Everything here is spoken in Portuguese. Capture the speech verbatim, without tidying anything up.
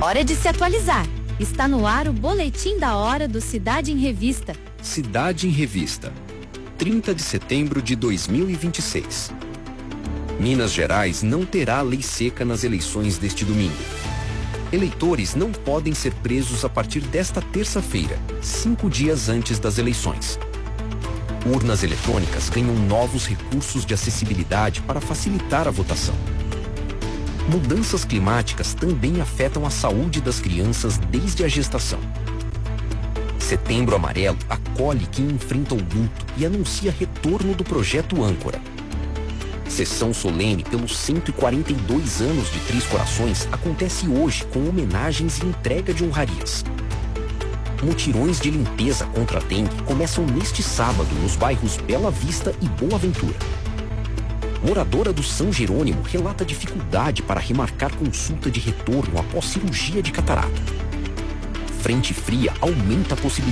Hora de se atualizar. Está no ar o Boletim da Hora do Cidade em Revista. Cidade em Revista, trinta de setembro de dois mil e vinte e seis. Minas Gerais não terá lei seca nas eleições deste domingo. Eleitores não podem ser presos a partir desta terça-feira, cinco dias antes das eleições. Urnas eletrônicas ganham novos recursos de acessibilidade para facilitar a votação. Mudanças climáticas também afetam a saúde das crianças desde a gestação. Setembro Amarelo acolhe quem enfrenta o luto e anuncia retorno do projeto Âncora. Sessão solene pelos cento e quarenta e dois anos de Três Corações acontece hoje com homenagens e entrega de honrarias. Mutirões de limpeza contra a dengue começam neste sábado nos bairros Bela Vista e Boa Ventura. Moradora do São Jerônimo relata dificuldade para remarcar consulta de retorno após cirurgia de catarata. Frente fria aumenta a possibilidade